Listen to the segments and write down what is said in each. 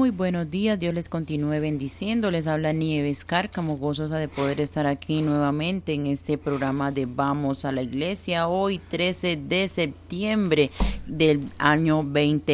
Muy buenos días, Dios les continúe bendiciendo. Les habla Nieves Cárcamo, gozosa de poder estar aquí nuevamente en este programa de Vamos a la Iglesia. Hoy 13 de septiembre del año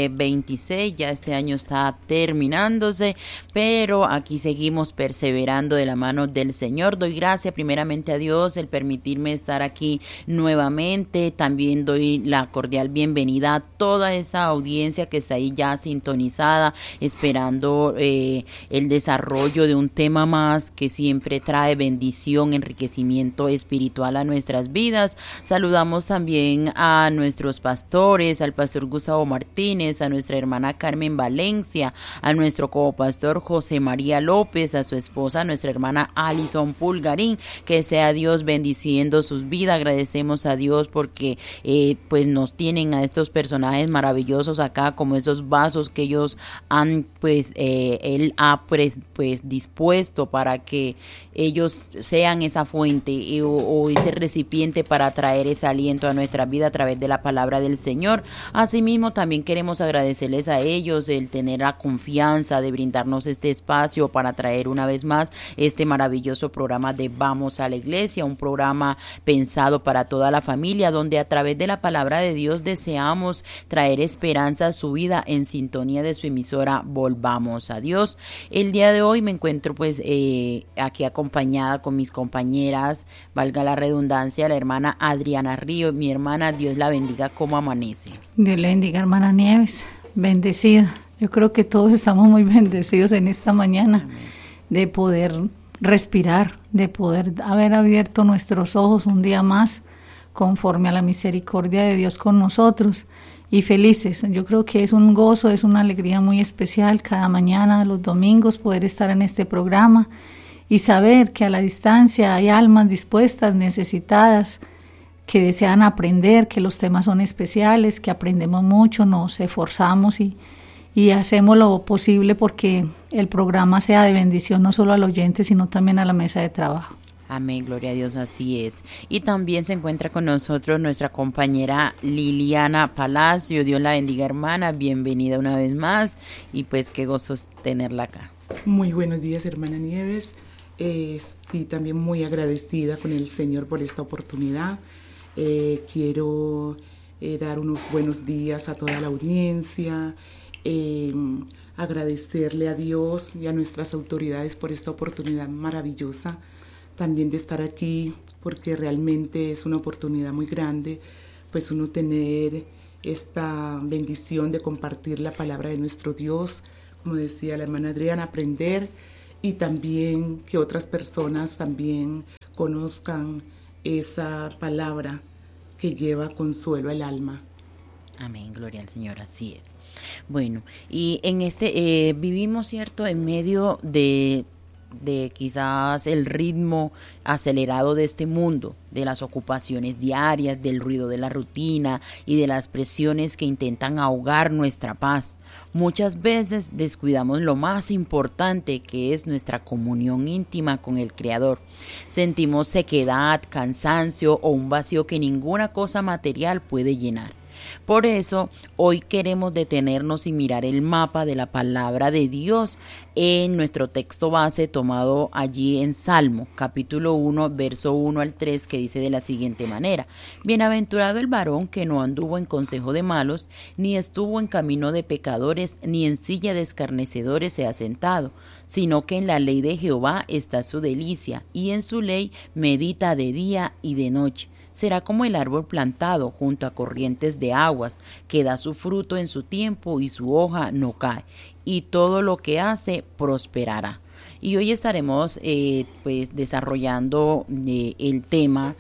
2026, ya este año está terminándose, pero aquí seguimos perseverando de la mano del Señor. Doy gracias primeramente a Dios el permitirme estar aquí nuevamente. También doy la cordial bienvenida a toda esa audiencia que está ahí ya sintonizada, esperando el desarrollo de un tema más que siempre trae bendición, enriquecimiento espiritual a nuestras vidas. Saludamos también a nuestros pastores, al pastor Gustavo Martínez, a nuestra hermana Carmen Valencia, a nuestro copastor José María López, a su esposa, nuestra hermana Alison Pulgarín. Que sea Dios bendiciendo sus vidas. Agradecemos a Dios porque pues nos tienen a estos personajes maravillosos acá, como esos vasos que ellos han él ha dispuesto para que ellos sean esa fuente o ese recipiente para traer ese aliento a nuestra vida a través de la palabra del Señor. Asimismo, también queremos agradecerles a ellos el tener la confianza de brindarnos este espacio para traer una vez más este maravilloso programa de Vamos a la Iglesia, un programa pensado para toda la familia, donde a través de la palabra de Dios deseamos traer esperanza a su vida en sintonía de su emisora Volvamos a Dios. El día de hoy me encuentro aquí acompañada con mis compañeras, valga la redundancia, la hermana Adriana Río. Mi hermana, Dios la bendiga. ¿Cómo amanece? Dios le bendiga, hermana Nieves, bendecida. Yo creo que todos estamos muy bendecidos en esta mañana. Amén. De poder respirar, de poder haber abierto nuestros ojos un día más conforme a la misericordia de Dios con nosotros. Y felices, yo creo que es un gozo, es una alegría muy especial cada mañana, los domingos, poder estar en este programa y saber que a la distancia hay almas dispuestas, necesitadas, que desean aprender, que los temas son especiales, que aprendemos mucho, nos esforzamos y hacemos lo posible porque el programa sea de bendición no solo al oyente, sino también a la mesa de trabajo. Amén, gloria a Dios, así es. Y también se encuentra con nosotros nuestra compañera Liliana Palacio. Dios la bendiga, hermana, bienvenida una vez más y pues qué gozo tenerla acá. Muy buenos días, hermana Nieves. Sí, también muy agradecida con el Señor por esta oportunidad. Quiero dar unos buenos días a toda la audiencia, agradecerle a Dios y a nuestras autoridades por esta oportunidad maravillosa también de estar aquí, porque realmente es una oportunidad muy grande, pues uno tener esta bendición de compartir la palabra de nuestro Dios, como decía la hermana Adriana, aprender y también que otras personas también conozcan esa palabra que lleva consuelo al alma. Amén, gloria al Señor, así es. Bueno, y en vivimos, ¿cierto?, en medio de quizás el ritmo acelerado de este mundo, de las ocupaciones diarias, del ruido de la rutina y de las presiones que intentan ahogar nuestra paz. Muchas veces descuidamos lo más importante, que es nuestra comunión íntima con el Creador. Sentimos sequedad, cansancio o un vacío que ninguna cosa material puede llenar. Por eso, hoy queremos detenernos y mirar el mapa de la palabra de Dios en nuestro texto base tomado allí en Salmo, capítulo 1, verso 1 al 3, que dice de la siguiente manera: Bienaventurado el varón que no anduvo en consejo de malos, ni estuvo en camino de pecadores, ni en silla de escarnecedores se ha sentado, sino que en la ley de Jehová está su delicia, y en su ley medita de día y de noche. Será como el árbol plantado junto a corrientes de aguas, que da su fruto en su tiempo y su hoja no cae, y todo lo que hace prosperará. Y hoy estaremos desarrollando el tema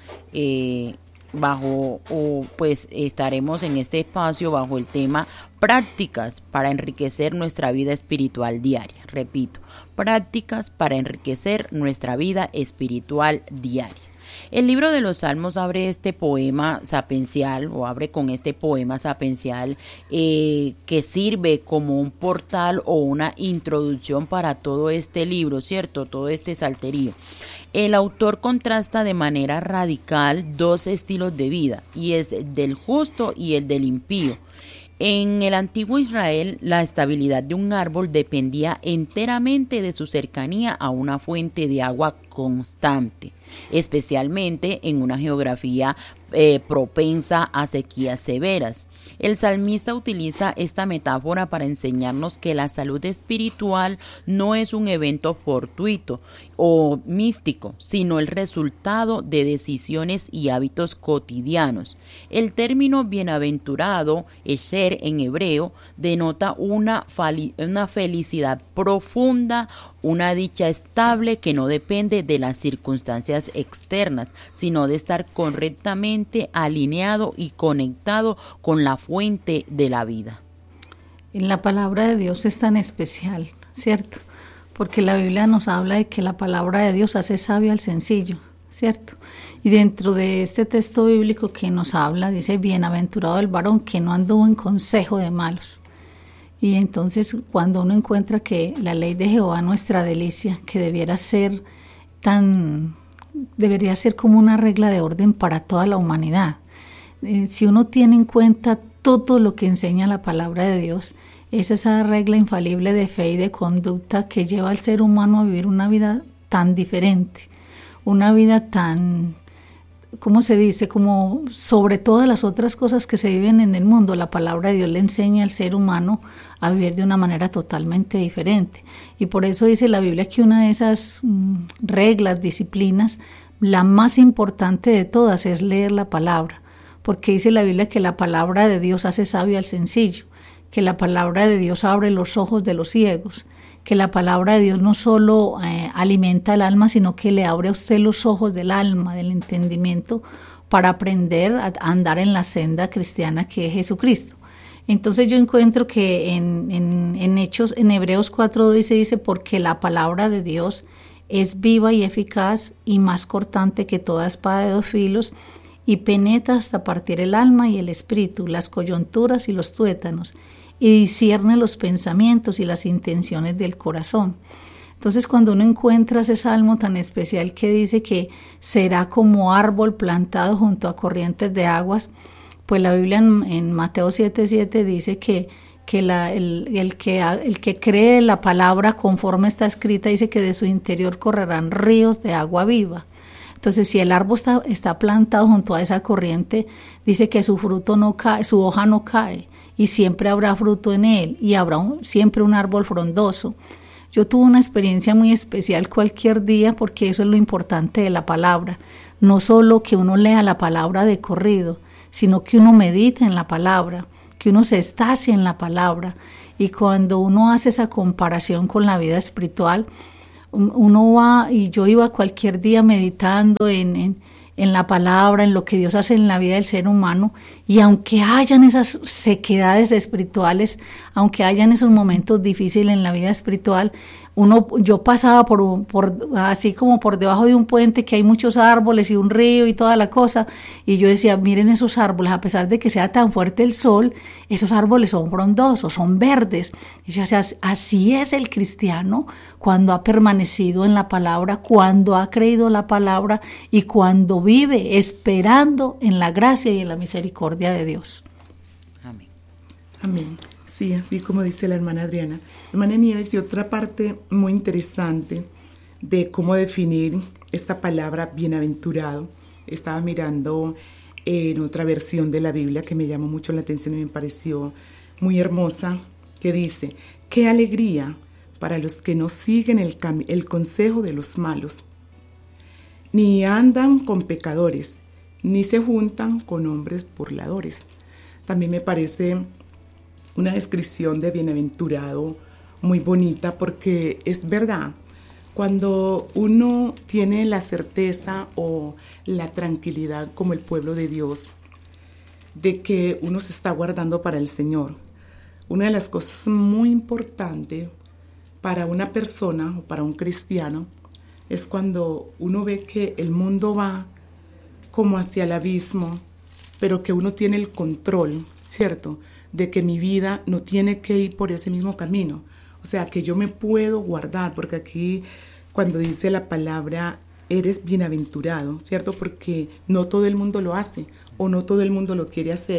estaremos en este espacio bajo el tema prácticas para enriquecer nuestra vida espiritual diaria. Repito, prácticas para enriquecer nuestra vida espiritual diaria. El libro de los Salmos abre este poema sapencial, o abre con este poema sapencial que sirve como un portal o una introducción para todo este libro, ¿cierto? Todo este salterío. El autor contrasta de manera radical dos estilos de vida, y es del justo y el del impío. En el antiguo Israel, la estabilidad de un árbol dependía enteramente de su cercanía a una fuente de agua constante, especialmente en una geografía propensa a sequías severas. El salmista utiliza esta metáfora para enseñarnos que la salud espiritual no es un evento fortuito o místico, sino el resultado de decisiones y hábitos cotidianos. El término bienaventurado, esher en hebreo, denota una felicidad profunda, una dicha estable que no depende de las circunstancias externas, sino de estar correctamente alineado y conectado con la fuente de la vida. En la palabra de Dios es tan especial, ¿cierto? Porque la Biblia nos habla de que la palabra de Dios hace sabio al sencillo, ¿cierto? Y dentro de este texto bíblico que nos habla, dice, bienaventurado el varón que no anduvo en consejo de malos. Y entonces cuando uno encuentra que la ley de Jehová, nuestra delicia, que debería ser como una regla de orden para toda la humanidad. Si uno tiene en cuenta todo lo que enseña la palabra de Dios, es esa regla infalible de fe y de conducta que lleva al ser humano a vivir una vida tan diferente, una vida tan, ¿cómo se dice? Como sobre todas las otras cosas que se viven en el mundo, la palabra de Dios le enseña al ser humano a vivir de una manera totalmente diferente. Y por eso dice la Biblia que una de esas reglas, disciplinas, la más importante de todas es leer la palabra, porque dice la Biblia que la palabra de Dios hace sabio al sencillo, que la palabra de Dios abre los ojos de los ciegos, que la palabra de Dios no solo alimenta el alma, sino que le abre a usted los ojos del alma, del entendimiento, para aprender a andar en la senda cristiana que es Jesucristo. Entonces yo encuentro que en Hebreos 4:12 dice, porque la palabra de Dios es viva y eficaz y más cortante que toda espada de 2 filos y penetra hasta partir el alma y el espíritu, las coyunturas y los tuétanos, y discierne los pensamientos y las intenciones del corazón. Entonces cuando uno encuentra ese salmo tan especial que dice que será como árbol plantado junto a corrientes de aguas, pues la Biblia en Mateo 7:7 dice que el que cree la palabra conforme está escrita, dice que de su interior correrán ríos de agua viva. Entonces, si el árbol está plantado junto a esa corriente, dice que su fruto no cae, su hoja no cae, y siempre habrá fruto en él, y habrá siempre un árbol frondoso. Yo tuve una experiencia muy especial cualquier día, porque eso es lo importante de la palabra. No solo que uno lea la palabra de corrido, sino que uno medite en la palabra, que uno se estacie en la palabra. Y cuando uno hace esa comparación con la vida espiritual, uno va, y yo iba cualquier día meditando en la palabra, en lo que Dios hace en la vida del ser humano, y aunque hayan esas sequedades espirituales, aunque hayan esos momentos difíciles en la vida espiritual, yo pasaba así como por debajo de un puente que hay muchos árboles y un río y toda la cosa, y yo decía, miren esos árboles, a pesar de que sea tan fuerte el sol, esos árboles son frondosos, son verdes. Y yo decía, así es el cristiano cuando ha permanecido en la palabra, cuando ha creído la palabra y cuando vive esperando en la gracia y en la misericordia de Dios. Amén. Amén. Sí, así como dice la hermana Adriana. Hermana Nieves, y otra parte muy interesante de cómo definir esta palabra bienaventurado. Estaba mirando en otra versión de la Biblia que me llamó mucho la atención y me pareció muy hermosa, que dice, qué alegría para los que no siguen el consejo de los malos, ni andan con pecadores, ni se juntan con hombres burladores. También me parece una descripción de bienaventurado muy bonita, porque es verdad, cuando uno tiene la certeza o la tranquilidad como el pueblo de Dios de que uno se está guardando para el Señor, una de las cosas muy importantes para una persona o para un cristiano es cuando uno ve que el mundo va como hacia el abismo, pero que uno tiene el control, ¿cierto?, de que mi vida no tiene que ir por ese mismo camino. O sea, que yo me puedo guardar, porque aquí cuando dice la palabra, eres bienaventurado, ¿cierto? Porque no todo el mundo lo hace o no todo el mundo lo quiere hacer.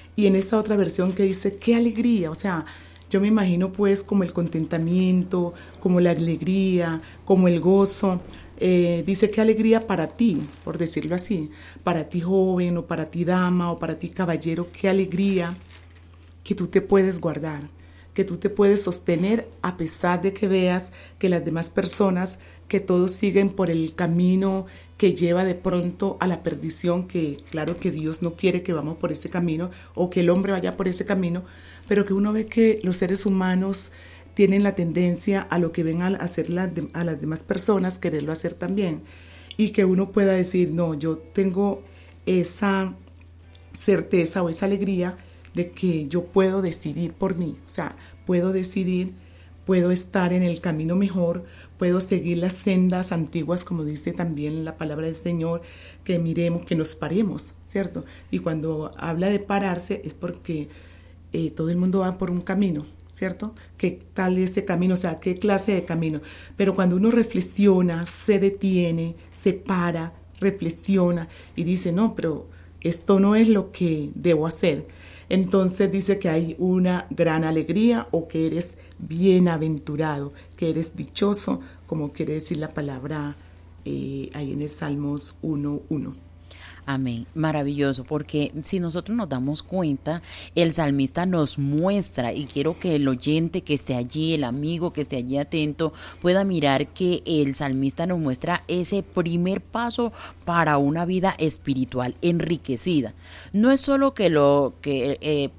Y en esta otra versión que dice, qué alegría, o sea, yo me imagino pues como el contentamiento, como la alegría, como el gozo. Dice qué alegría para ti, por decirlo así, para ti joven o para ti dama o para ti caballero, qué alegría que tú te puedes guardar, que tú te puedes sostener a pesar de que veas que las demás personas, que todos siguen por el camino que lleva de pronto a la perdición, que claro que Dios no quiere que vamos por ese camino o que el hombre vaya por ese camino, pero que uno ve que los seres humanos tienen la tendencia a lo que ven a hacer a las demás personas, quererlo hacer también, y que uno pueda decir, no, yo tengo esa certeza o esa alegría de que yo puedo decidir por mí, o sea, puedo decidir, puedo estar en el camino mejor, puedo seguir las sendas antiguas, como dice también la palabra del Señor, que miremos, que nos paremos, ¿cierto? Y cuando habla de pararse es porque todo el mundo va por un camino, ¿cierto? ¿Qué tal ese camino? O sea, ¿qué clase de camino? Pero cuando uno reflexiona, se detiene, se para, reflexiona y dice, no, pero esto no es lo que debo hacer. Entonces dice que hay una gran alegría o que eres bienaventurado, que eres dichoso, como quiere decir la palabra ahí en el Salmos 1:1. Amén, maravilloso, porque si nosotros nos damos cuenta, el salmista nos muestra, y quiero que el oyente que esté allí, el amigo que esté allí atento, pueda mirar que el salmista nos muestra ese primer paso para una vida espiritual enriquecida. No es solo que lo que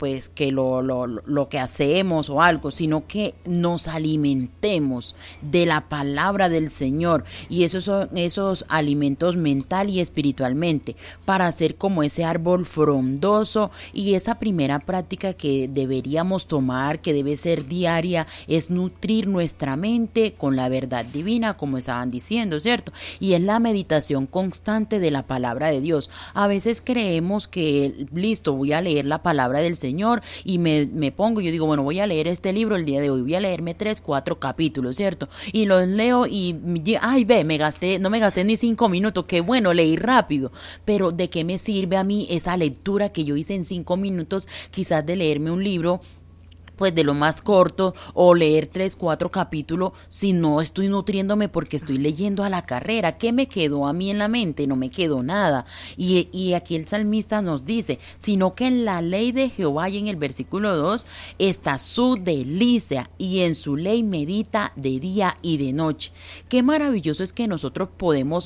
hacemos o algo, sino que nos alimentemos de la palabra del Señor, y esos son esos alimentos mental y espiritualmente, para ser como ese árbol frondoso. Y esa primera práctica que deberíamos tomar, que debe ser diaria, es nutrir nuestra mente con la verdad divina, como estaban diciendo, ¿cierto? Y es la meditación constante de la palabra de Dios. A veces creemos que, listo, voy a leer la palabra del Señor y me pongo, yo digo, bueno, voy a leer este libro el día de hoy, voy a leerme 3, 4 capítulos, ¿cierto? Y los leo y, ay, ve, no me gasté ni 5 minutos, qué bueno, leí rápido. Pero ¿de qué me sirve a mí esa lectura que yo hice en 5 minutos, quizás de leerme un libro pues de lo más corto, o leer 3, 4 capítulos, si no estoy nutriéndome porque estoy leyendo a la carrera? ¿Qué me quedó a mí en la mente? No me quedó nada. Y aquí el salmista nos dice, sino que en la ley de Jehová, y en el versículo 2, está su delicia, y en su ley medita de día y de noche. Qué maravilloso es que nosotros podamos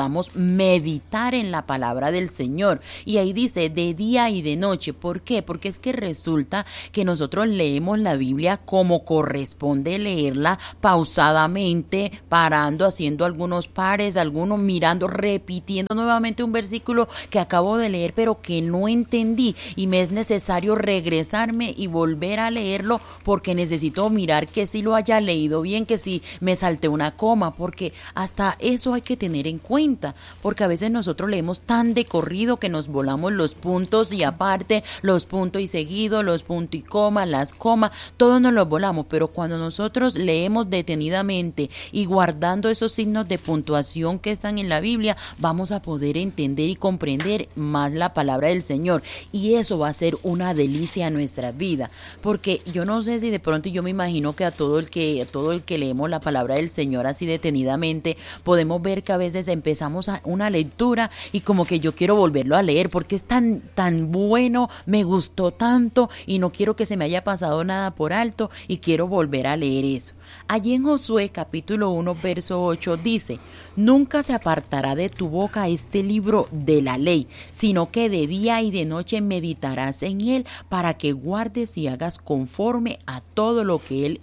meditar en la palabra del Señor. Y ahí dice de día y de noche. ¿Por qué? Porque es que resulta que nosotros leemos la Biblia como corresponde leerla, pausadamente, parando, haciendo algunos pares, algunos mirando, repitiendo nuevamente un versículo que acabo de leer pero que no entendí, y me es necesario regresarme y volver a leerlo porque necesito mirar que sí lo haya leído bien, que sí me salté una coma, porque hasta eso hay que tener en cuenta, porque a veces nosotros leemos tan de corrido que nos volamos los puntos y aparte, los puntos y seguido, los puntos y coma, las comas, todos nos los volamos. Pero cuando nosotros leemos detenidamente y guardando esos signos de puntuación que están en la Biblia, vamos a poder entender y comprender más la palabra del Señor, y eso va a ser una delicia a nuestra vida, porque yo no sé si de pronto, yo me imagino que a todo el que leemos la palabra del Señor así detenidamente, podemos ver que a veces empezamos una lectura y como que yo quiero volverlo a leer porque es tan bueno, me gustó tanto y no quiero que se me haya pasado nada por alto y quiero volver a leer eso. Allí en Josué capítulo 1 verso 8 dice, nunca se apartará de tu boca este libro de la ley, sino que de día y de noche meditarás en él, para que guardes y hagas conforme a todo lo que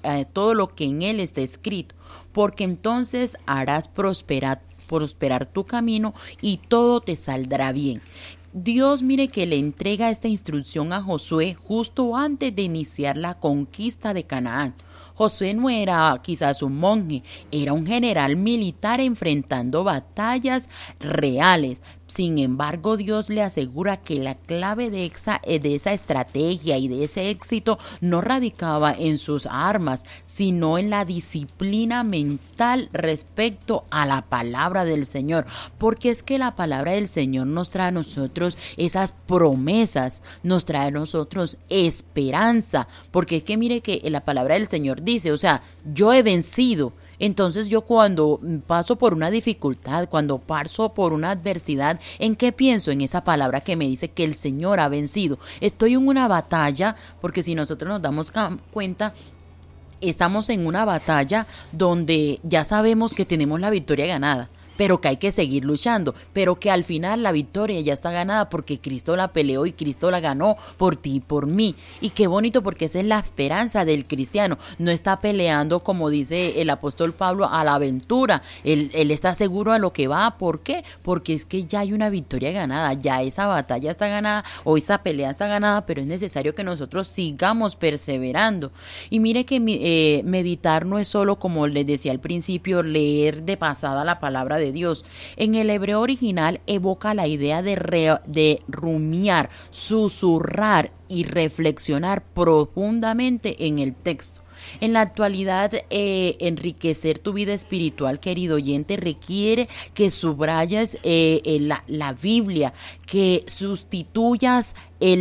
en él está escrito, porque entonces harás prosperar tu camino y todo te saldrá bien. Dios, mire, que le entrega esta instrucción a Josué justo antes de iniciar la conquista de Canaán. Josué no era quizás un monje, era un general militar enfrentando batallas reales, Sin embargo, Dios le asegura que la clave de esa estrategia y de ese éxito no radicaba en sus armas, sino en la disciplina mental respecto a la palabra del Señor. Porque es que la palabra del Señor nos trae a nosotros esas promesas, nos trae a nosotros esperanza. Porque es que mire que la palabra del Señor dice, o sea, yo he vencido. Entonces yo cuando paso por una dificultad, cuando paso por una adversidad, ¿en qué pienso? En esa palabra que me dice que el Señor ha vencido. Estoy en una batalla, porque si nosotros nos damos cuenta, estamos en una batalla donde ya sabemos que tenemos la victoria ganada, pero que hay que seguir luchando, pero que al final la victoria ya está ganada porque Cristo la peleó y Cristo la ganó por ti y por mí. Y qué bonito, porque esa es la esperanza del cristiano. No está peleando, como dice el apóstol Pablo, a la aventura. Él está seguro a lo que va. ¿Por qué? Porque es que ya hay una victoria ganada, ya esa batalla está ganada o esa pelea está ganada, pero es necesario que nosotros sigamos perseverando. Y mire que meditar no es solo, como les decía al principio, leer de pasada la palabra de Dios. En el hebreo original evoca la idea de rumiar, susurrar y reflexionar profundamente en el texto. En la actualidad, enriquecer tu vida espiritual, querido oyente, requiere que subrayes la Biblia, que sustituyas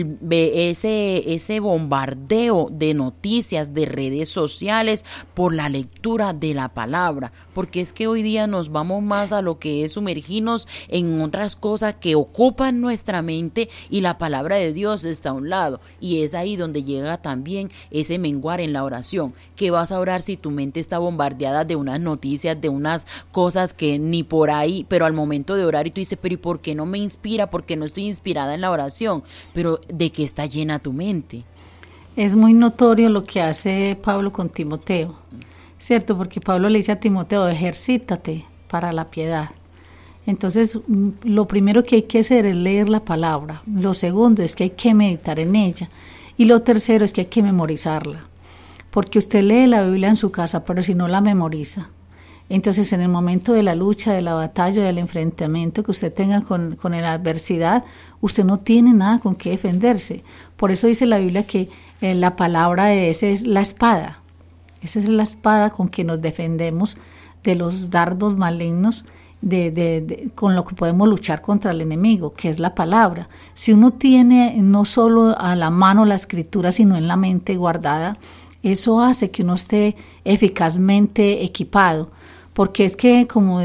ese bombardeo de noticias, de redes sociales, por la lectura de la palabra, porque es que hoy día nos vamos más a lo que es sumergirnos en otras cosas que ocupan nuestra mente, y la palabra de Dios está a un lado, y es ahí donde llega también ese menguar en la oración. ¿Qué vas a orar si tu mente está bombardeada de unas noticias, de unas cosas que ni por ahí, pero al momento de orar y tú dices, pero ¿y por qué no me inspira? ¿Por qué no estoy inspirada en la oración? Pero ¿de qué está llena tu mente? Es muy notorio lo que hace Pablo con Timoteo, ¿cierto? Porque Pablo le dice a Timoteo, ejercítate para la piedad. Entonces, lo primero que hay que hacer es leer la palabra. Lo segundo es que hay que meditar en ella. Y lo tercero es que hay que memorizarla. Porque usted lee la Biblia en su casa, pero si no la memoriza, entonces en el momento de la lucha, de la batalla, del enfrentamiento que usted tenga con la adversidad, usted no tiene nada con qué defenderse. Por eso dice la Biblia que la palabra de ese es la espada. Esa es la espada con que nos defendemos de los dardos malignos, con lo que podemos luchar contra el enemigo, que es la palabra. Si uno tiene no solo a la mano la escritura, sino en la mente guardada, eso hace que uno esté eficazmente equipado, porque es que, como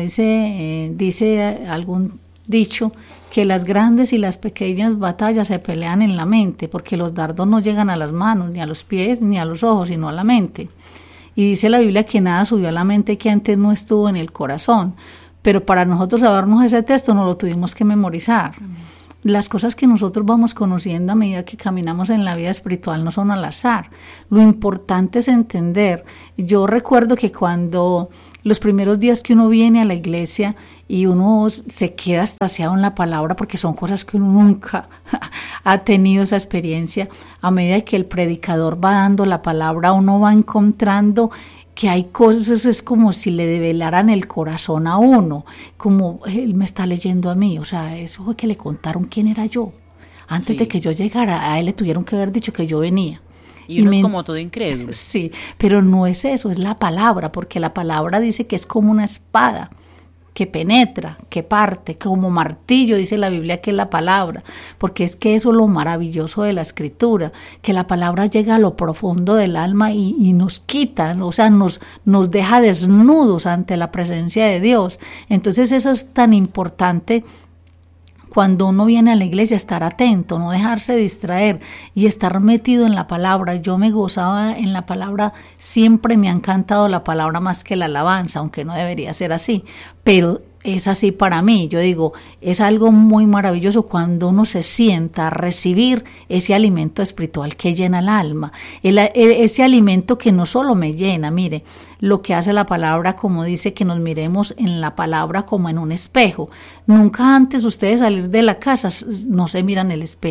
dice algún dicho, que las grandes y las pequeñas batallas se pelean en la mente, porque los dardos no llegan a las manos, ni a los pies, ni a los ojos, sino a la mente. Y dice la Biblia que nada subió a la mente que antes no estuvo en el corazón, pero para nosotros sabernos ese texto nos lo tuvimos que memorizar. Las cosas que nosotros vamos conociendo a medida que caminamos en la vida espiritual no son al azar. Lo importante es entender. Yo recuerdo que cuando los primeros días que uno viene a la iglesia y uno se queda extasiado en la palabra, porque son cosas que uno nunca ha tenido esa experiencia, a medida que el predicador va dando la palabra, uno va encontrando que hay cosas, es como si le develaran el corazón a uno, como él me está leyendo a mí, o sea, eso fue que le contaron quién era yo. Antes de que yo llegara, a él le tuvieron que haber dicho que yo venía. Y uno es como todo incrédulo. Sí, pero no es eso, es la palabra, porque la palabra dice que es como una espada, que penetra, que parte, como martillo, dice la Biblia que es la palabra, porque es que eso es lo maravilloso de la escritura, que la palabra llega a lo profundo del alma y nos quita, o sea, nos deja desnudos ante la presencia de Dios. Entonces eso es tan importante. Cuando uno viene a la iglesia, estar atento, no dejarse distraer y estar metido en la palabra. Yo me gozaba en la palabra, siempre me ha encantado la palabra más que la alabanza, aunque no debería ser así, pero es así para mí. Yo digo, es algo muy maravilloso cuando uno se sienta a recibir ese alimento espiritual que llena el alma, ese alimento que no solo me llena, mire, lo que hace la palabra, como dice, que nos miremos en la palabra como en un espejo. Nunca antes ustedes salir de la casa no se miran el espejo.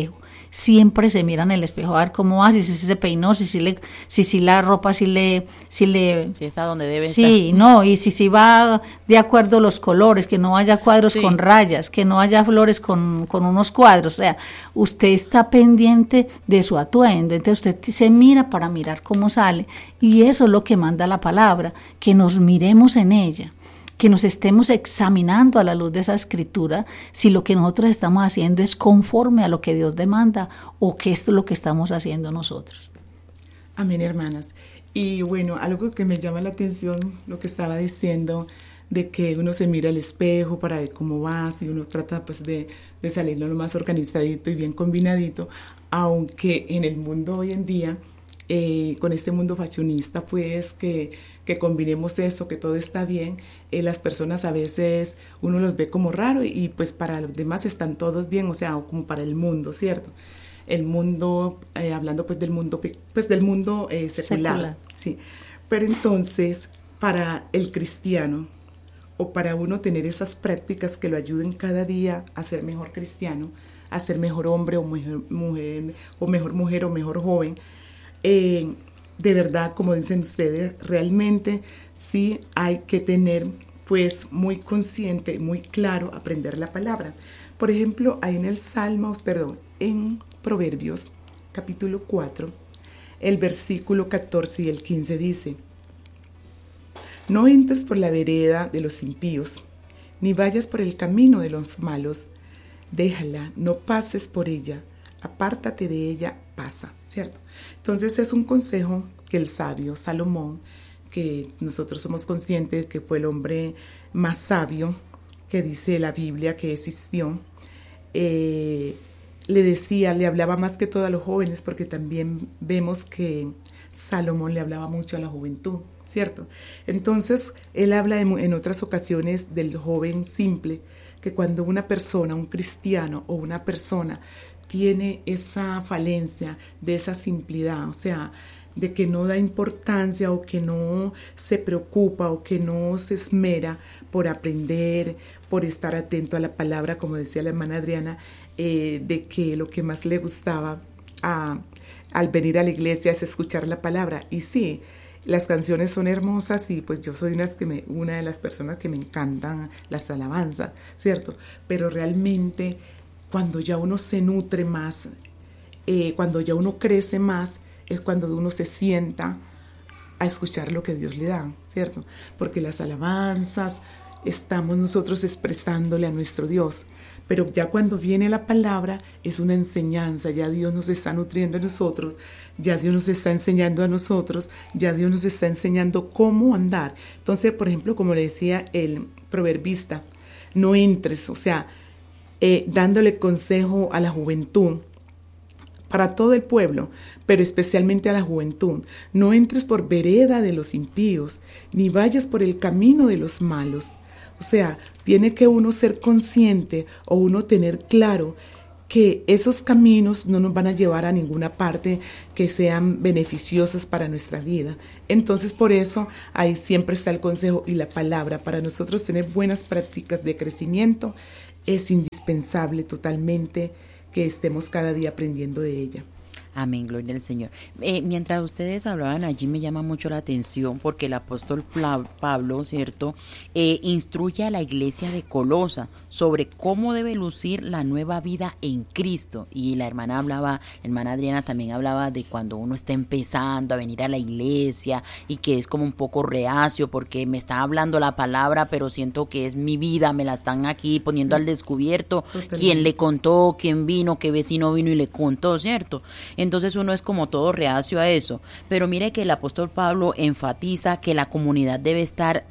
siempre se mira en el espejo a ver cómo va, si se peinó, si la ropa, si está donde debe estar. Sí, no, y si va de acuerdo los colores, que no haya cuadros con rayas, que no haya flores con unos cuadros, o sea, usted está pendiente de su atuendo, entonces usted se mira para mirar cómo sale, y eso es lo que manda la palabra, que nos miremos en ella, que nos estemos examinando a la luz de esa escritura si lo que nosotros estamos haciendo es conforme a lo que Dios demanda o qué es lo que estamos haciendo nosotros. Amén, hermanas. Y bueno, algo que me llama la atención, lo que estaba diciendo, de que uno se mira al espejo para ver cómo va, si uno trata pues de salirlo lo más organizadito y bien combinadito, aunque en el mundo hoy en día, con este mundo fashionista, pues que combinemos eso, que todo está bien, las personas a veces uno los ve como raro y pues para los demás están todos bien, o sea, como para el mundo, ¿cierto? El mundo, hablando pues del mundo secular, sí. Pero entonces, para el cristiano, o para uno tener esas prácticas que lo ayuden cada día a ser mejor cristiano, a ser mejor hombre o mejor mujer, o mejor joven, de verdad, como dicen ustedes, realmente sí hay que tener pues muy consciente, muy claro, aprender la palabra. Por ejemplo, ahí en Proverbios, capítulo 4, el versículo 14 y el 15 dice: no entres por la vereda de los impíos, ni vayas por el camino de los malos, déjala, no pases por ella, apártate de ella, pasa, ¿cierto? Entonces es un consejo que el sabio Salomón, que nosotros somos conscientes que fue el hombre más sabio que dice la Biblia que existió, le hablaba más que todo a los jóvenes, porque también vemos que Salomón le hablaba mucho a la juventud, ¿cierto? Entonces, él habla en otras ocasiones del joven simple, que cuando una persona, un cristiano o una persona tiene esa falencia de esa simplicidad, o sea, de que no da importancia o que no se preocupa o que no se esmera por aprender, por estar atento a la palabra, como decía la hermana Adriana, de que lo que más le gustaba al venir a la iglesia es escuchar la palabra. Y sí, las canciones son hermosas y pues yo soy una de las personas que me encantan las alabanzas, ¿cierto? Pero realmente cuando ya uno se nutre más, cuando ya uno crece más, es cuando uno se sienta a escuchar lo que Dios le da, ¿cierto? Porque las alabanzas estamos nosotros expresándole a nuestro Dios, pero ya cuando viene la palabra es una enseñanza, ya Dios nos está nutriendo a nosotros, ya Dios nos está enseñando a nosotros, ya Dios nos está enseñando cómo andar. Entonces, por ejemplo, como le decía el proverbista, no entres, o sea, dándole consejo a la juventud, para todo el pueblo, pero especialmente a la juventud: no entres por vereda de los impíos, ni vayas por el camino de los malos. O sea, tiene que uno ser consciente o uno tener claro que esos caminos no nos van a llevar a ninguna parte que sean beneficiosas para nuestra vida. Entonces, por eso, ahí siempre está el consejo y la palabra. Para nosotros tener buenas prácticas de crecimiento es indispensable totalmente que estemos cada día aprendiendo de ella. Amén, gloria al Señor. Mientras ustedes hablaban allí, me llama mucho la atención porque el apóstol Pablo, ¿cierto?, instruye a la iglesia de Colosa sobre cómo debe lucir la nueva vida en Cristo. Y la hermana Adriana también hablaba de cuando uno está empezando a venir a la iglesia y que es como un poco reacio porque me está hablando la palabra, pero siento que es mi vida, me la están aquí poniendo al descubierto. Totalmente. ¿Quién le contó? ¿Quién vino? ¿Qué vecino vino y le contó? ¿Cierto? Entonces uno es como todo reacio a eso. Pero mire que el apóstol Pablo enfatiza que la comunidad debe estar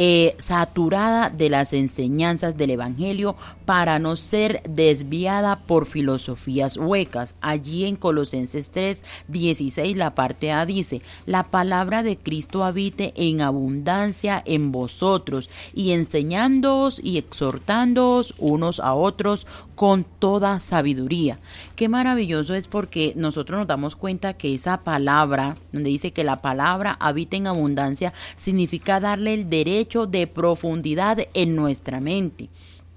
saturada de las enseñanzas del evangelio para no ser desviada por filosofías huecas. Allí en Colosenses 3:16 la parte A dice: la palabra de Cristo habite en abundancia en vosotros, y enseñándoos y exhortándoos unos a otros con toda sabiduría. Qué maravilloso es, porque nosotros nos damos cuenta que esa palabra, donde dice que la palabra habita en abundancia, significa darle el derecho de profundidad en nuestra mente.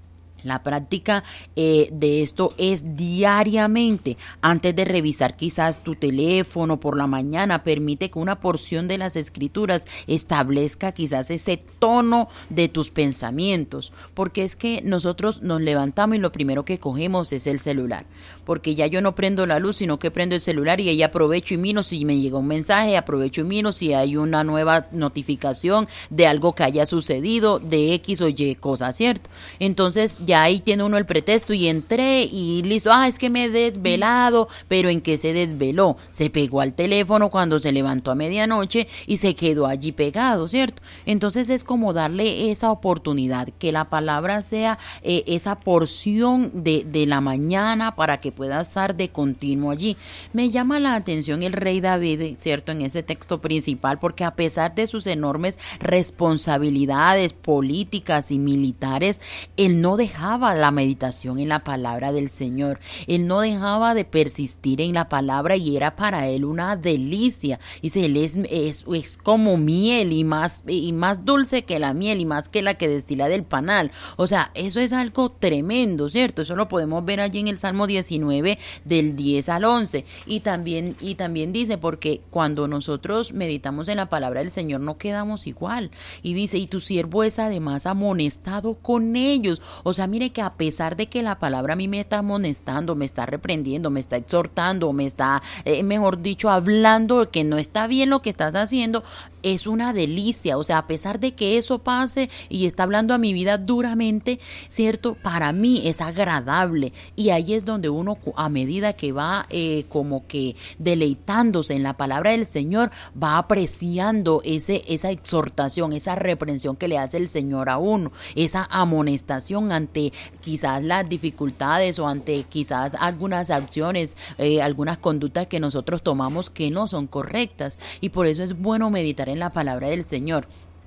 La práctica de esto es diariamente. Antes de revisar quizás tu teléfono por la mañana, permite que una porción de las escrituras establezca quizás ese tono de tus pensamientos. Porque es que nosotros nos levantamos y lo primero que cogemos es el celular. Porque ya yo no prendo la luz, sino que prendo el celular y ahí aprovecho y miro si me llega un mensaje, aprovecho y miro si hay una nueva notificación de algo que haya sucedido, de X o Y cosa, ¿cierto? Entonces ya ahí tiene uno el pretexto y entré y listo, es que me he desvelado, pero ¿en qué se desveló? Se pegó al teléfono cuando se levantó a medianoche y se quedó allí pegado, ¿cierto? Entonces es como darle esa oportunidad, que la palabra sea esa porción de la mañana para que pueda estar de continuo allí. Me llama la atención el rey David, ¿cierto? En ese texto principal, porque a pesar de sus enormes responsabilidades políticas y militares, él no dejaba la meditación en la palabra del Señor. Él no dejaba de persistir en la palabra y era para él una delicia. Dice, él es como miel y más dulce que la miel y más que la que destila del panal. O sea, eso es algo tremendo, ¿cierto? Eso lo podemos ver allí en el Salmo 19 del 10 al 11. Y también dice, porque cuando nosotros meditamos en la palabra del Señor no quedamos igual. Y dice, y tu siervo es además amonestado con ellos. O sea, mire que a pesar de que la palabra a mí me está amonestando, me está reprendiendo, me está exhortando, me está, mejor dicho, hablando que no está bien lo que estás haciendo, es una delicia. O sea, a pesar de que eso pase y está hablando a mi vida duramente, ¿cierto? Para mí es agradable. Y ahí es donde uno, a medida que va como que deleitándose en la palabra del Señor, va apreciando esa exhortación, esa reprensión que le hace el Señor a uno, esa amonestación ante quizás las dificultades o ante quizás algunas acciones, algunas conductas que nosotros tomamos que no son correctas. Y por eso es bueno meditar en la palabra del Señor.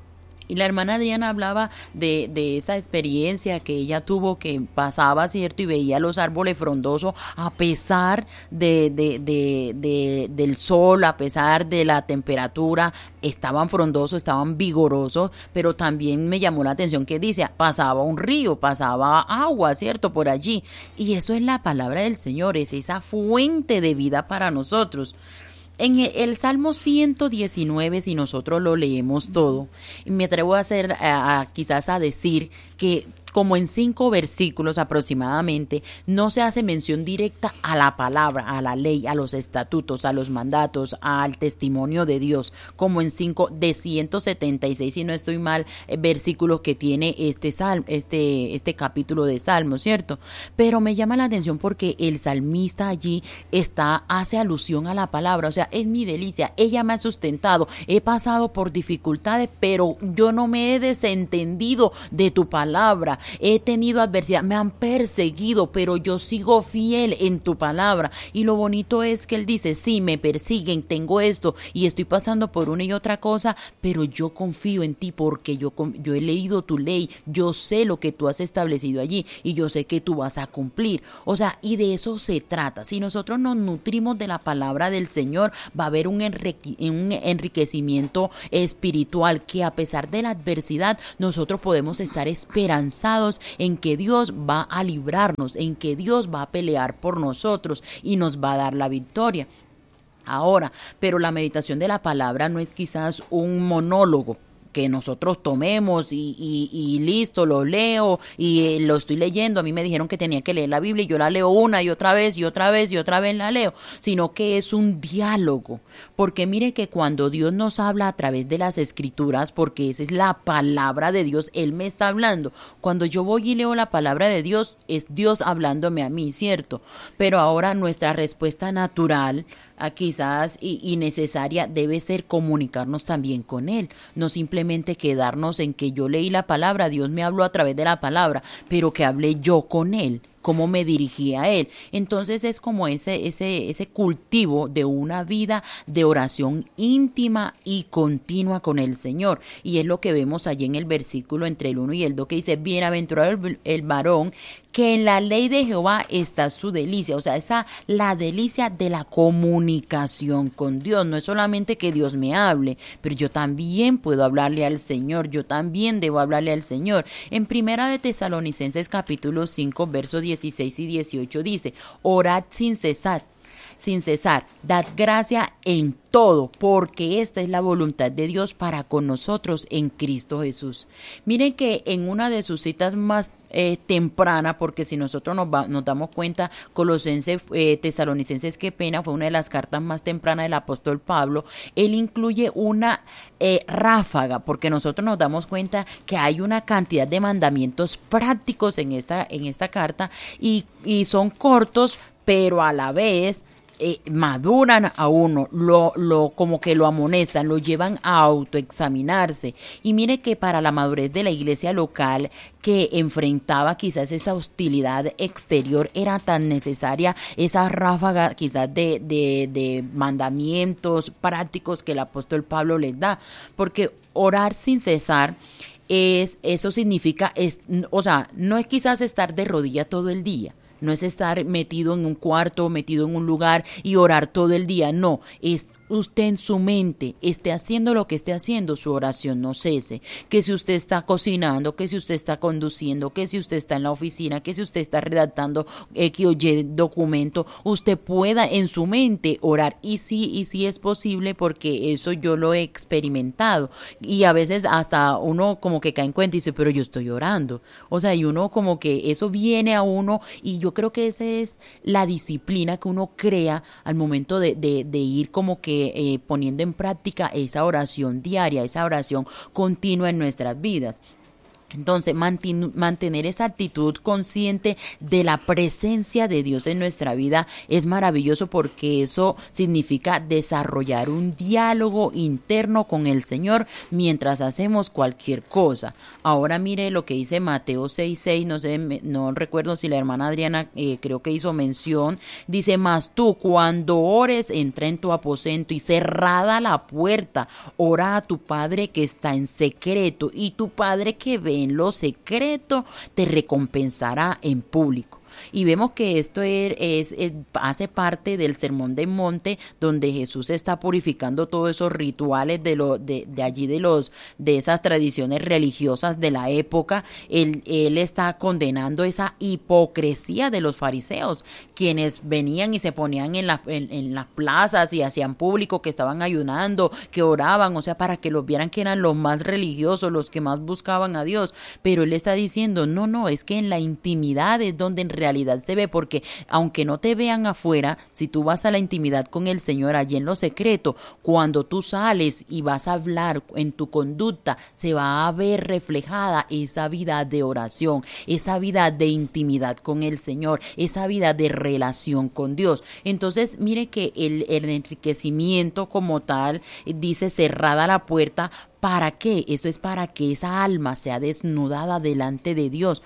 Y la hermana Adriana hablaba de esa experiencia que ella tuvo, que pasaba, ¿cierto? Y veía los árboles frondosos a pesar del sol, a pesar de la temperatura, estaban frondosos, estaban vigorosos, pero también me llamó la atención que dice, pasaba un río, pasaba agua, ¿cierto? Por allí. Y eso es la palabra del Señor, es esa fuente de vida para nosotros. En el Salmo 119, si nosotros lo leemos todo, me atrevo quizás a decir que como en 5 versículos aproximadamente, no se hace mención directa a la palabra, a la ley, a los estatutos, a los mandatos, al testimonio de Dios, como en 5 de 176, si no estoy mal, versículos que tiene este capítulo de Salmos, ¿cierto? Pero me llama la atención porque el salmista allí hace alusión a la palabra, o sea, es mi delicia, ella me ha sustentado, he pasado por dificultades, pero yo no me he desentendido de tu palabra. He tenido adversidad, me han perseguido, pero yo sigo fiel en tu palabra. Y lo bonito es que él dice, sí, me persiguen, tengo esto y estoy pasando por una y otra cosa, pero yo confío en ti porque yo he leído tu ley, yo sé lo que tú has establecido allí y yo sé que tú vas a cumplir. O sea, y de eso se trata. Si nosotros nos nutrimos de la palabra del Señor, va a haber un enriquecimiento espiritual que a pesar de la adversidad, nosotros podemos estar esperanzados en que Dios va a librarnos, en que Dios va a pelear por nosotros y nos va a dar la victoria. Ahora, pero la meditación de la palabra no es quizás un monólogo que nosotros tomemos y listo, lo leo y lo estoy leyendo. A mí me dijeron que tenía que leer la Biblia y yo la leo una y otra vez y otra vez y otra vez la leo, sino que es un diálogo, porque mire que cuando Dios nos habla a través de las escrituras, porque esa es la palabra de Dios, Él me está hablando. Cuando yo voy y leo la palabra de Dios, es Dios hablándome a mí, ¿cierto? Pero ahora nuestra respuesta natural, quizás y necesaria, debe ser comunicarnos también con Él, no simplemente quedarnos en que yo leí la palabra, Dios me habló a través de la palabra, pero que hablé yo con Él, cómo me dirigí a Él. Entonces es como ese cultivo de una vida de oración íntima y continua con el Señor. Y es lo que vemos allí en el versículo entre el 1 y el 2 que dice, bienaventurado el varón que en la ley de Jehová está su delicia, o sea, la delicia de la comunicación con Dios. No es solamente que Dios me hable, pero yo también puedo hablarle al Señor, yo también debo hablarle al Señor. En Primera de Tesalonicenses capítulo 5, versos 16 y 18 dice: orad sin cesar, dad gracia en todo, porque esta es la voluntad de Dios para con nosotros en Cristo Jesús. Miren que en una de sus citas más temprana, porque si nosotros nos damos cuenta, Tesalonicenses, qué pena, fue una de las cartas más tempranas del apóstol Pablo. Él incluye una ráfaga, porque nosotros nos damos cuenta que hay una cantidad de mandamientos prácticos en esta carta y son cortos, pero a la vez maduran a uno, como que lo amonestan, lo llevan a autoexaminarse. Y mire que para la madurez de la iglesia local, que enfrentaba quizás esa hostilidad exterior, era tan necesaria esa ráfaga quizás de mandamientos prácticos que el apóstol Pablo les da, porque orar sin cesar, eso significa, o sea, no es quizás estar de rodillas todo el día. No es estar metido en un cuarto, metido en un lugar y orar todo el día. No, es usted en su mente, esté haciendo lo que esté haciendo, su oración no cese. Que si usted está cocinando, que si usted está conduciendo, que si usted está en la oficina, que si usted está redactando X o Y documento, usted pueda en su mente orar. Y sí es posible, porque eso yo lo he experimentado. Y a veces hasta uno como que cae en cuenta y dice, pero yo estoy orando. O sea, y uno como que eso viene a uno, y yo creo que esa es la disciplina que uno crea al momento de ir como que poniendo en práctica esa oración diaria, esa oración continua en nuestras vidas. Entonces, mantener esa actitud consciente de la presencia de Dios en nuestra vida es maravilloso, porque eso significa desarrollar un diálogo interno con el Señor mientras hacemos cualquier cosa. Ahora mire lo que dice Mateo 6:6, no recuerdo si la hermana Adriana creo que hizo mención, dice: mas tú cuando ores, entra en tu aposento y cerrada la puerta, ora a tu Padre que está en secreto, y tu Padre que ve en lo secreto te recompensará en público. Y vemos que esto hace parte del Sermón del Monte, donde Jesús está purificando todos esos rituales de allí, de esas tradiciones religiosas de la época. Él está condenando esa hipocresía de los fariseos, quienes venían y se ponían en las plazas y hacían público que estaban ayunando, que oraban, o sea, para que los vieran que eran los más religiosos, los que más buscaban a Dios. Pero él está diciendo, no, es que en la intimidad es donde en realidad se ve, porque aunque no te vean afuera, si tú vas a la intimidad con el Señor allí en lo secreto, cuando tú sales y vas a hablar en tu conducta, se va a ver reflejada esa vida de oración, esa vida de intimidad con el Señor, esa vida de relación con Dios. Entonces, mire que el enriquecimiento como tal, dice cerrada la puerta. ¿Para qué? Esto es para que esa alma sea desnudada delante de Dios.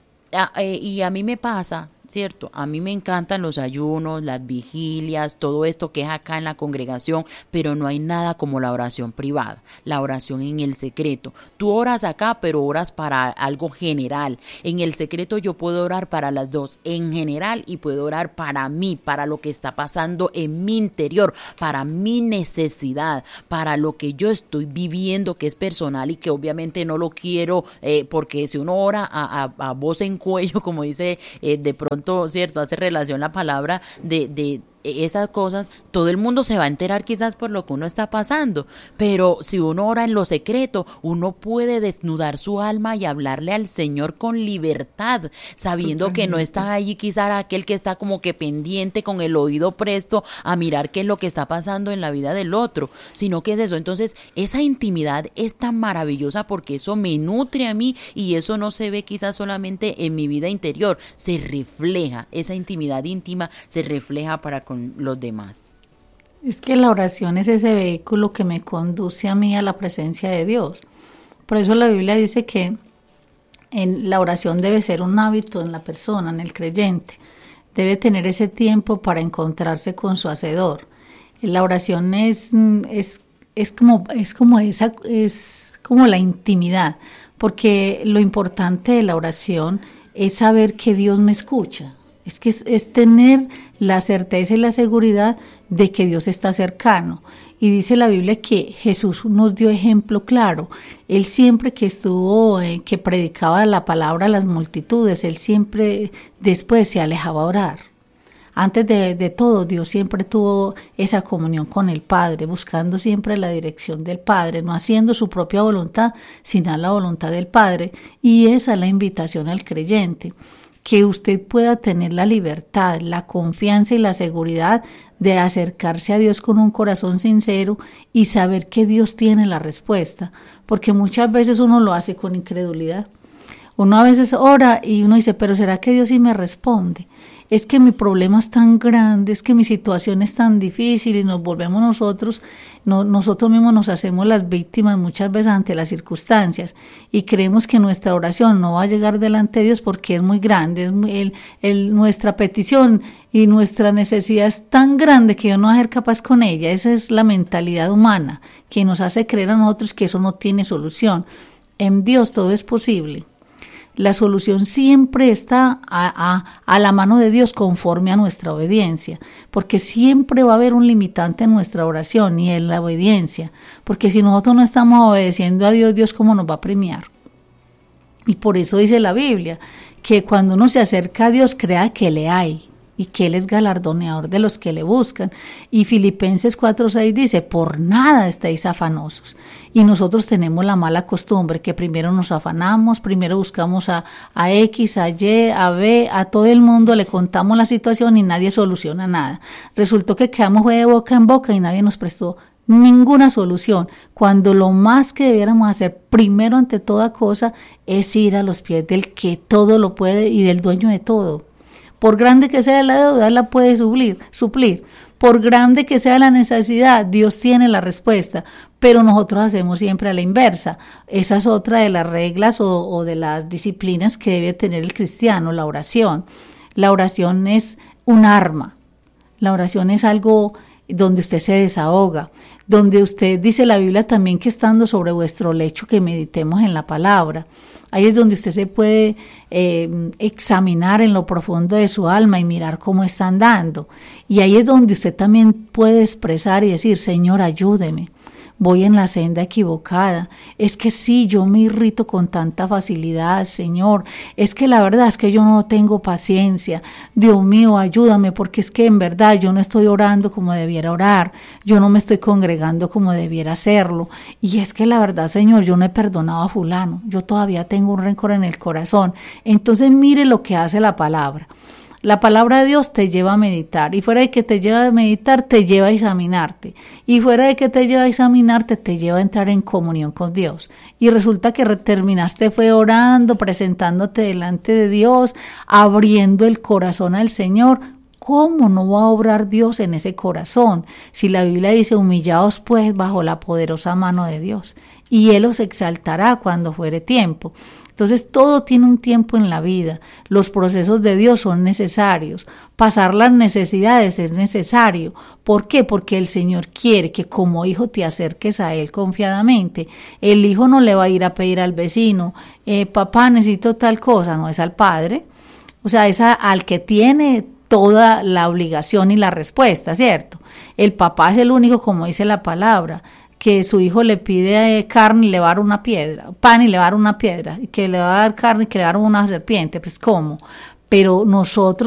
Y a mí me pasa, ¿cierto? A mí me encantan los ayunos, las vigilias, todo esto que es acá en la congregación, pero no hay nada como la oración privada, la oración en el secreto. Tú oras acá, pero oras para algo general. En el secreto yo puedo orar para las dos, en general, y puedo orar para mí, para lo que está pasando en mi interior, para mi necesidad, para lo que yo estoy viviendo, que es personal y que obviamente no lo quiero, porque si uno ora a voz en cuello, como dice de pronto, ¿cierto? Hace relación la palabra de esas cosas, todo el mundo se va a enterar quizás por lo que uno está pasando, pero si uno ora en lo secreto, uno puede desnudar su alma y hablarle al Señor con libertad, sabiendo Totalmente. Que no está allí quizás aquel que está como que pendiente con el oído presto a mirar qué es lo que está pasando en la vida del otro, sino que es eso. Entonces, esa intimidad es tan maravillosa, porque eso me nutre a mí, y eso no se ve quizás solamente en mi vida interior, se refleja, esa intimidad íntima se refleja para con los demás. Es que la oración es ese vehículo que me conduce a mí a la presencia de Dios. Por eso la Biblia dice que la oración debe ser un hábito en la persona, en el creyente. Debe tener ese tiempo para encontrarse con su Hacedor. La oración es como la intimidad, porque lo importante de la oración es saber que Dios me escucha. Es que es tener la certeza y la seguridad de que Dios está cercano. Y dice la Biblia que Jesús nos dio ejemplo claro. Él siempre que estuvo, que predicaba la palabra a las multitudes, él siempre después se alejaba a orar. Antes de todo, Dios siempre tuvo esa comunión con el Padre, buscando siempre la dirección del Padre, no haciendo su propia voluntad, sino la voluntad del Padre. Y esa es la invitación al creyente, que usted pueda tener la libertad, la confianza y la seguridad de acercarse a Dios con un corazón sincero y saber que Dios tiene la respuesta, porque muchas veces uno lo hace con incredulidad. Uno a veces ora y uno dice, pero ¿será que Dios sí me responde? Es que mi problema es tan grande, es que mi situación es tan difícil, y nos volvemos nosotros mismos nos hacemos las víctimas muchas veces ante las circunstancias y creemos que nuestra oración no va a llegar delante de Dios porque es muy grande, nuestra petición y nuestra necesidad es tan grande que Dios no va a ser capaz con ella. Esa es la mentalidad humana que nos hace creer a nosotros que eso no tiene solución. En Dios todo es posible. La solución siempre está a la mano de Dios conforme a nuestra obediencia, porque siempre va a haber un limitante en nuestra oración y en la obediencia, porque si nosotros no estamos obedeciendo a Dios, Dios ¿cómo nos va a premiar? Y por eso dice la Biblia, que cuando uno se acerca a Dios, crea que le hay y que Él es galardoneador de los que le buscan. Y Filipenses 4:6 dice, por nada estéis afanosos. Y nosotros tenemos la mala costumbre que primero nos afanamos, primero buscamos a X, a Y, a B, a todo el mundo, le contamos la situación y nadie soluciona nada. Resultó que quedamos de boca en boca y nadie nos prestó ninguna solución, cuando lo más que debiéramos hacer primero ante toda cosa es ir a los pies del que todo lo puede y del dueño de todo. Por grande que sea la deuda, Él la puede suplir. Por grande que sea la necesidad, Dios tiene la respuesta, pero nosotros hacemos siempre a la inversa. Esa es otra de las reglas o de las disciplinas que debe tener el cristiano, la oración. La oración es un arma. La oración es algo donde usted se desahoga, donde usted, dice la Biblia también, que estando sobre vuestro lecho que meditemos en la palabra. Ahí es donde usted se puede examinar en lo profundo de su alma y mirar cómo está andando. Y ahí es donde usted también puede expresar y decir, Señor, ayúdeme. Voy en la senda equivocada. Es que sí, yo me irrito con tanta facilidad, Señor. Es que la verdad es que yo no tengo paciencia. Dios mío, ayúdame, porque es que en verdad yo no estoy orando como debiera orar. Yo no me estoy congregando como debiera hacerlo. Y es que la verdad, Señor, yo no he perdonado a fulano. Yo todavía tengo un rencor en el corazón. Entonces mire lo que hace la palabra. La palabra de Dios te lleva a meditar, y fuera de que te lleva a meditar, te lleva a examinarte, y fuera de que te lleva a examinarte, te lleva a entrar en comunión con Dios. Y resulta que terminaste fue orando, presentándote delante de Dios, abriendo el corazón al Señor. ¿Cómo no va a obrar Dios en ese corazón? Si la Biblia dice, humillaos pues bajo la poderosa mano de Dios, y Él os exaltará cuando fuere tiempo. Entonces todo tiene un tiempo en la vida, los procesos de Dios son necesarios, pasar las necesidades es necesario. ¿Por qué? Porque el Señor quiere que como hijo te acerques a Él confiadamente. El hijo no le va a ir a pedir al vecino, papá necesito tal cosa, no, es al padre, o sea, es al que tiene toda la obligación y la respuesta, ¿cierto? El papá es el único, como dice la palabra, que su hijo le pide carne y le va a dar una piedra, pan y le va a dar una piedra, y que le va a dar carne y que le va a dar una serpiente, pues ¿cómo? Pero nosotros